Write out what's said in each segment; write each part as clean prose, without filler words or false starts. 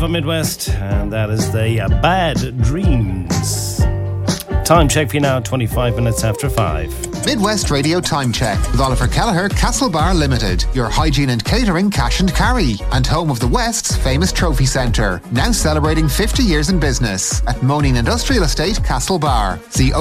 from Midwest, and that is the Bad Dreams. Time check for you now, 25 minutes after 5. Midwest Radio Time Check with Oliver Kelleher, Castlebar Limited, your hygiene and catering cash and carry, and home of the West's famous trophy centre, now celebrating 50 years in business at Moaning Industrial Estate, Castlebar. See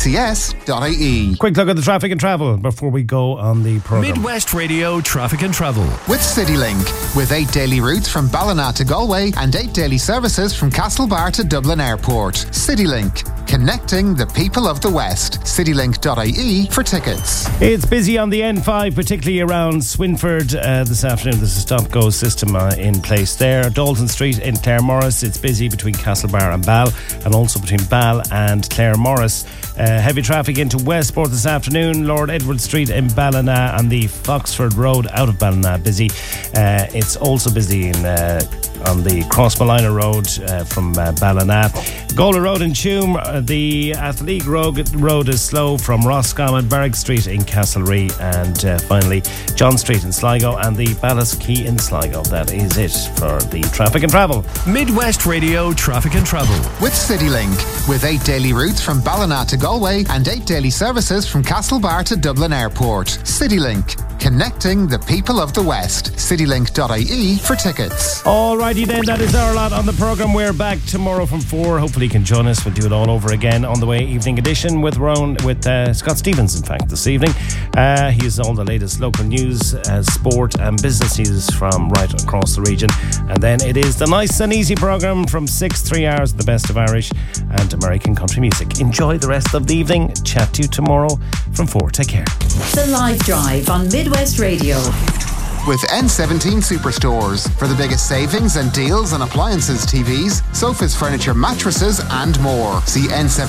okcs.ie. Quick look at the traffic and travel before we go on the programme. Midwest Radio Traffic and Travel with CityLink, with 8 daily routes from Ballina to Galway and 8 daily services from Castlebar to Dublin Airport. CityLink, connecting the people of the West. CityLink.ie for tickets. It's busy on the N5, particularly around Swinford this afternoon. There's a stop-go system in place there. Dalton Street in Claremorris, it's busy between Castlebar and Ball, and also between Ball and Claremorris. Heavy traffic into Westport this afternoon. Lord Edward Street in Ballina and the Foxford Road out of Ballina busy. It's also busy on the Crossmolina Road from Ballina. Gola Road in Tuam. The Athletic Road is slow from Roscommon and Barrack Street in Castlereagh, and finally John Street in Sligo and the Ballast Quay in Sligo. That is it for the traffic and travel. Midwest Radio Traffic and Travel with CityLink, with 8 daily routes from Ballina to Galway and 8 daily services from Castlebar to Dublin Airport. CityLink, connecting the people of the West. CityLink.ie for tickets. Alrighty then, that is our lot on the programme. We're back tomorrow from 4. Hopefully you can join us. We'll do it all over again on the way evening edition with Scott Stevens, in fact, this evening. He has all the latest local news, sport and business news from right across the region. And then it is the nice and easy programme from 6, 3 hours, the best of Irish and American country music. Enjoy the rest of the evening. Chat to you tomorrow from 4. Take care. The Live Drive on Midwest Radio. With N17 Superstores for the biggest savings and deals on appliances, TVs, sofas, furniture, mattresses and more. See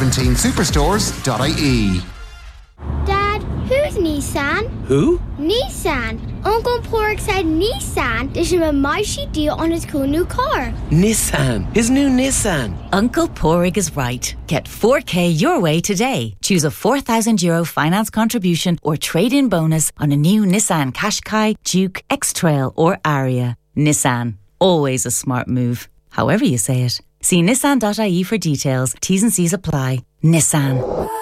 n17superstores.ie. Dad, who's Nissan? Who? Nissan. Uncle Pork said Nissan. They should have a mighty deal on his cool new car. Nissan. His new Nissan. Uncle Porrig is right. Get 4K your way today. Choose a €4,000 finance contribution or trade-in bonus on a new Nissan Qashqai, Duke, X-Trail or Aria. Nissan. Always a smart move. However you say it. See nissan.ie for details. T's and C's apply. Nissan.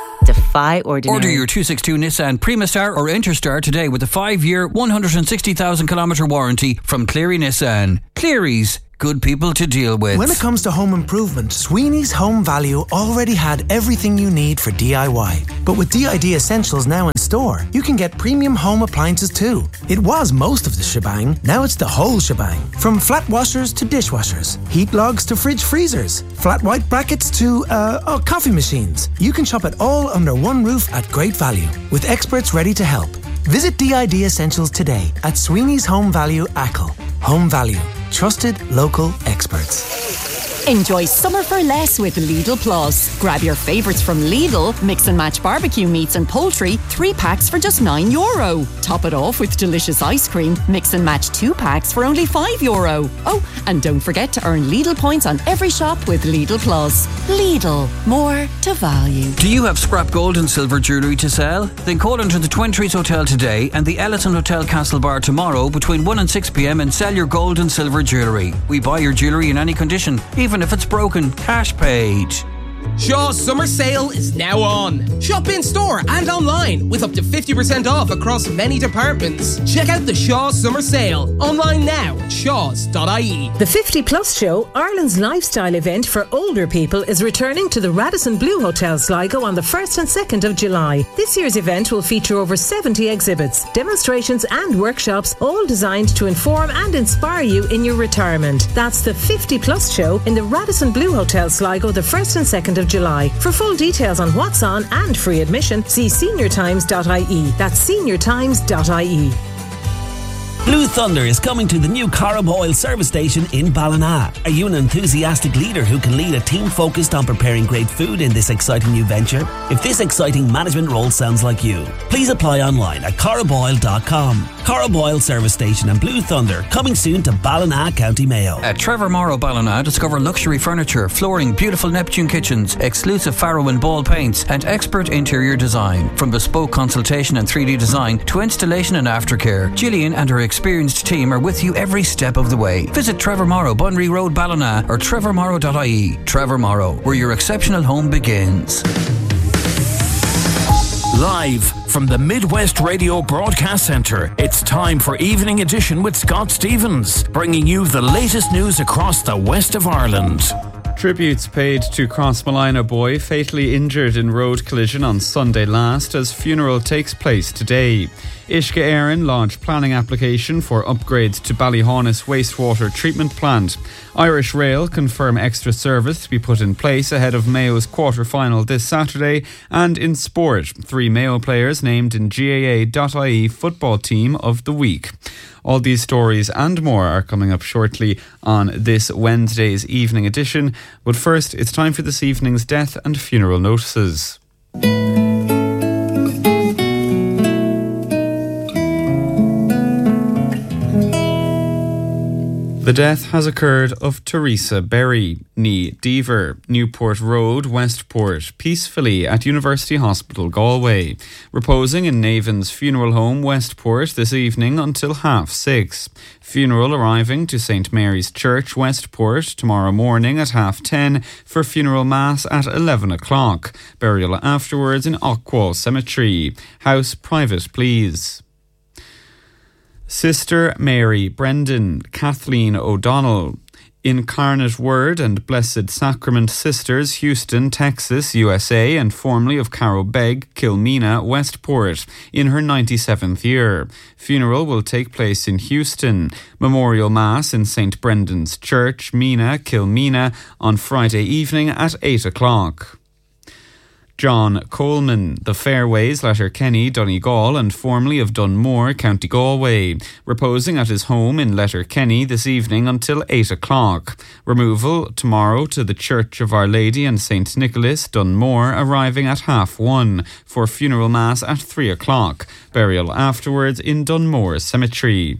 Defy ordinary. Order your 262 Nissan Primastar or Interstar today with a 5-year, 160,000 kilometre warranty from Cleary Nissan. Cleary's. Good people to deal with. When it comes to home improvement, Sweeney's Home Value already had everything you need for DIY. But with DID Essentials now in store, you can get premium home appliances too. It was most of the shebang, now it's the whole shebang. From flat washers to dishwashers, heat logs to fridge freezers, flat white brackets to, coffee machines. You can shop it all under one roof at great value, with experts ready to help. Visit DID Essentials today at Sweeney's Home Value Achill. Home Value. Trusted local experts. Enjoy summer for less with Lidl Plus. Grab your favourites from Lidl, mix and match barbecue meats and poultry, 3 packs for just €9. Top it off with delicious ice cream, mix and match 2 packs for only €5. Oh, and don't forget to earn Lidl points on every shop with Lidl Plus. Lidl, more to value. Do you have scrap gold and silver jewellery to sell? Then call into the Twin Trees Hotel today and the Ellison Hotel Castlebar tomorrow between 1 and 6 p.m. and sell your gold and silver jewellery. We buy your jewellery in any condition, even if it's broken. Cash paid. Shaw's summer sale is now on. Shop in store and online with up to 50% off across many departments. Check out the Shaw's summer sale online now at shaws.ie. The 50 Plus Show, Ireland's lifestyle event for older people, is returning to the Radisson Blu Hotel Sligo on the 1st and 2nd of July. This year's event will feature over 70 exhibits, demonstrations and workshops, all designed to inform and inspire you in your retirement. That's the 50 Plus Show in the Radisson Blu Hotel Sligo the 1st and 2nd of July. For full details on what's on and free admission, see seniortimes.ie. That's seniortimes.ie. Blue Thunder is coming to the new Corrib Oil service station in Ballina. Are you an enthusiastic leader who can lead a team focused on preparing great food in this exciting new venture? If this exciting management role sounds like you, please apply online at corriboil.com. Corrib Oil service station and Blue Thunder coming soon to Ballina, County Mayo. At Trevor Morrow Ballina, discover luxury furniture, flooring, beautiful Neptune kitchens, exclusive Faro and Ball paints and expert interior design. From bespoke consultation and 3D design to installation and aftercare, Gillian and her experienced team are with you every step of the way. Visit Trevor Morrow, Bunry Road, Ballina, or trevormorrow.ie. Trevor Morrow, where your exceptional home begins. Live from the Midwest Radio Broadcast Centre, it's time for Evening Edition with Scott Stevens, bringing you the latest news across the west of Ireland. Tributes paid to Crossmolina boy fatally injured in road collision on Sunday last as funeral takes place today. Uisce Éireann launched planning application for upgrades to Ballyhaunis wastewater treatment plant. Irish Rail confirm extra service to be put in place ahead of Mayo's quarter-final this Saturday. And in sport, 3 Mayo players named in GAA.ie Football Team of the Week. All these stories and more are coming up shortly on this Wednesday's evening edition. But first, it's time for this evening's death and funeral notices. The death has occurred of Teresa Berry, ní Deaver, Newport Road, Westport, peacefully at University Hospital, Galway, reposing in Navan's funeral home, Westport, this evening until 6:30. Funeral arriving to St Mary's Church, Westport, tomorrow morning at 10:30 for funeral mass at 11 o'clock. Burial afterwards in Ockwall Cemetery. House private, please. Sister Mary Brendan, Kathleen O'Donnell, Incarnate Word and Blessed Sacrament Sisters, Houston, Texas, USA, and formerly of Carrow Begg, Kilmena, Westport, in her 97th year. Funeral will take place in Houston. Memorial Mass in St Brendan's Church, Mena, Kilmena, on Friday evening at 8 o'clock. John Coleman, The Fairways, Letterkenny, Donegal, and formerly of Dunmore, County Galway, reposing at his home in Letterkenny this evening until 8 o'clock. Removal tomorrow to the Church of Our Lady and St Nicholas, Dunmore, arriving at 1:30 for funeral mass at 3 o'clock. Burial afterwards in Dunmore Cemetery.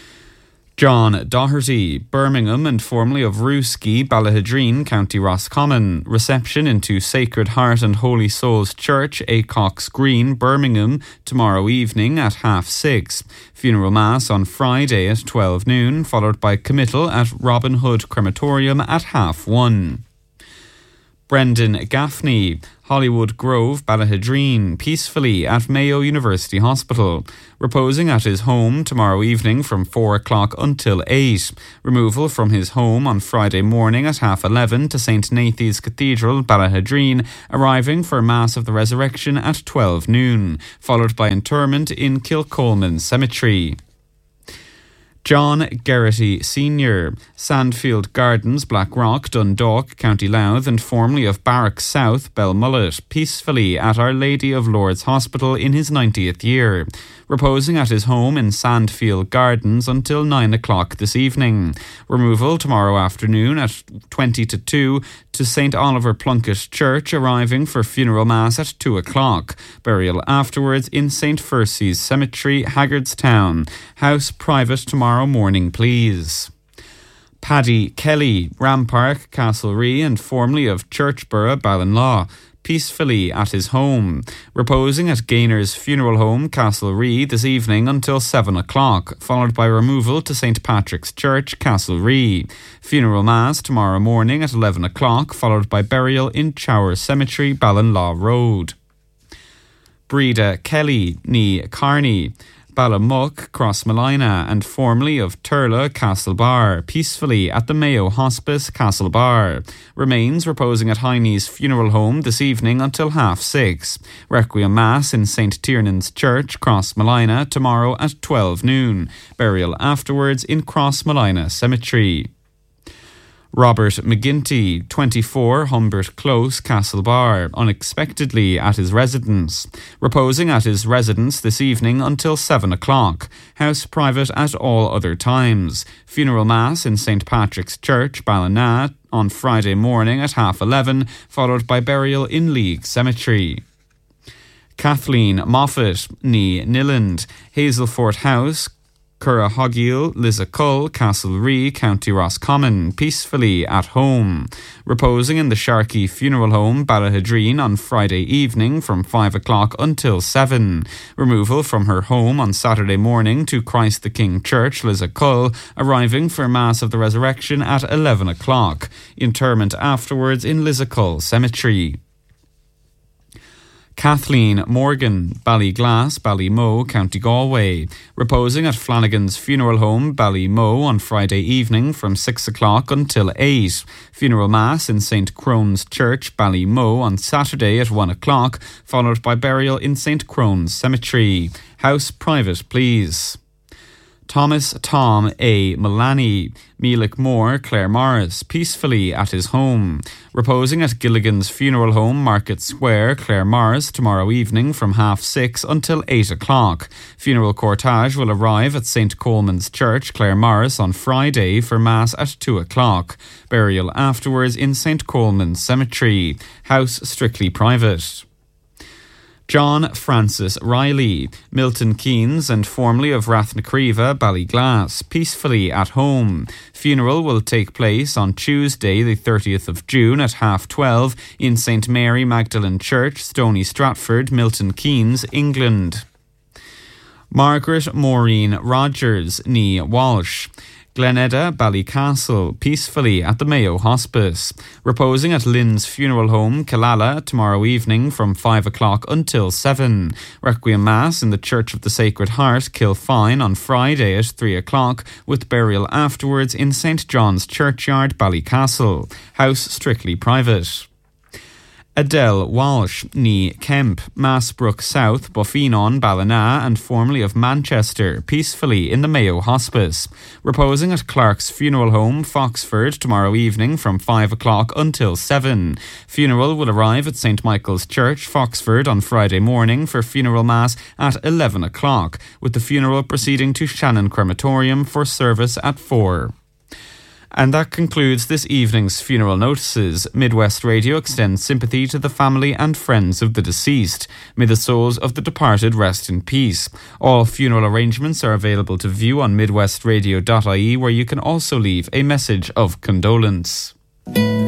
John Doherty, Birmingham, and formerly of Rooski, Ballahadreen, County Roscommon. Reception into Sacred Heart and Holy Souls Church, Acox Green, Birmingham, tomorrow evening at 6:30. Funeral Mass on Friday at 12 noon, followed by committal at Robin Hood Crematorium at 1:30. Brendan Gaffney, Hollywood Grove, Ballahadreen, peacefully at Mayo University Hospital. Reposing at his home tomorrow evening from 4 o'clock until 8. Removal from his home on Friday morning at 11:30 to St Nathan's Cathedral, Ballahadreen, arriving for Mass of the Resurrection at 12 noon, followed by interment in Kilcolman Cemetery. John Geraghty Sr., Sandfield Gardens, Blackrock, Dundalk, County Louth, and formerly of Barracks South, Belmullet, peacefully at Our Lady of Lourdes Hospital in his 90th year, reposing at his home in Sandfield Gardens until 9 o'clock this evening. Removal tomorrow afternoon at 20 to 2 to St Oliver Plunkett Church, arriving for funeral mass at 2 o'clock. Burial afterwards in St Fursey's Cemetery, Haggardstown. House private tomorrow morning, please. Paddy Kelly, Rampark, Castlerea, and formerly of Churchborough, Ballinlaw, peacefully at his home, reposing at Gainer's Funeral Home, Castlerea, this evening until 7 o'clock, followed by removal to St Patrick's Church, Castlerea. Funeral Mass tomorrow morning at 11 o'clock, followed by burial in Chower Cemetery, Ballinlaw Road. Breda Kelly, ní Carney, Ballamuck, Crossmolina, and formerly of Turla, Castlebar, peacefully at the Mayo Hospice, Castlebar. Remains reposing at Heine's Funeral Home this evening until 6:30. Requiem Mass in St Tiernan's Church, Crossmolina, tomorrow at 12 noon. Burial afterwards in Crossmolina Cemetery. Robert McGinty, 24, Humbert Close, Castlebar, unexpectedly at his residence. Reposing at his residence this evening until 7 o'clock. House private at all other times. Funeral Mass in St Patrick's Church, Ballina, on Friday morning at 11:30, followed by burial in League Cemetery. Kathleen Moffat, ní Nilland, Hazelfort House, Currahoggill, Lissacull, Castlerea, County Roscommon, peacefully at home. Reposing in the Sharkey Funeral Home, Ballahadreen, on Friday evening from 5 o'clock until 7. Removal from her home on Saturday morning to Christ the King Church, Lissacull, arriving for Mass of the Resurrection at 11 o'clock. Interment afterwards in Lissacull Cemetery. Kathleen Morgan, Ballyglass, Ballymoe, County Galway. Reposing at Flanagan's Funeral Home, Ballymoe, on Friday evening from 6 o'clock until 8. Funeral Mass in St. Crone's Church, Ballymoe, on Saturday at 1 o'clock, followed by burial in St. Crone's Cemetery. House private, please. Thomas Tom A. Mullaney, Mealick Moore, Claremorris, peacefully at his home. Reposing at Gilligan's Funeral Home, Market Square, Claremorris, tomorrow evening from 6:30 until 8 o'clock. Funeral cortege will arrive at St. Coleman's Church, Claremorris, on Friday for Mass at 2 o'clock. Burial afterwards in St. Coleman's Cemetery. House strictly private. John Francis Riley, Milton Keynes and formerly of Rathnacreva, Ballyglass, peacefully at home. Funeral will take place on Tuesday the 30th of June at 12:30 in St. Mary Magdalene Church, Stony Stratford, Milton Keynes, England. Margaret Maureen Rogers, née Walsh. Glenedda, Ballycastle, peacefully at the Mayo Hospice. Reposing at Lynn's Funeral Home, Killala, tomorrow evening from 5 o'clock until 7. Requiem Mass in the Church of the Sacred Heart, Kilfine, on Friday at 3 o'clock, with burial afterwards in St. John's Churchyard, Ballycastle. House strictly private. Adele Walsh, née Kemp, Massbrook South, Boffinon, Ballina, and formerly of Manchester, peacefully in the Mayo Hospice. Reposing at Clark's Funeral Home, Foxford, tomorrow evening from 5 o'clock until 7. Funeral will arrive at St. Michael's Church, Foxford, on Friday morning for funeral mass at 11 o'clock, with the funeral proceeding to Shannon Crematorium for service at 4. And that concludes this evening's funeral notices. Midwest Radio extends sympathy to the family and friends of the deceased. May the souls of the departed rest in peace. All funeral arrangements are available to view on midwestradio.ie, where you can also leave a message of condolence.